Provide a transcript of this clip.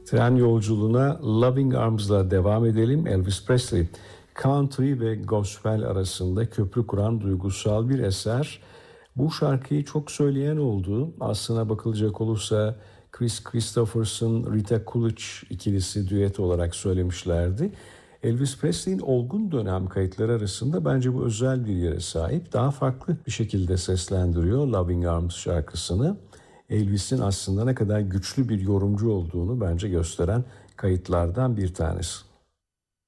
Tren yolculuğuna Loving Arms'la devam edelim. Elvis Presley, country ve gospel arasında köprü kuran duygusal bir eser. Bu şarkıyı çok söyleyen oldu. Aslına bakılacak olursa Chris Christopherson, Rita Coolidge ikilisi düet olarak söylemişlerdi. Elvis Presley'in olgun dönem kayıtları arasında bence bu özel bir yere sahip. Daha farklı bir şekilde seslendiriyor Loving Arms şarkısını. Elvis'in aslında ne kadar güçlü bir yorumcu olduğunu bence gösteren kayıtlardan bir tanesi.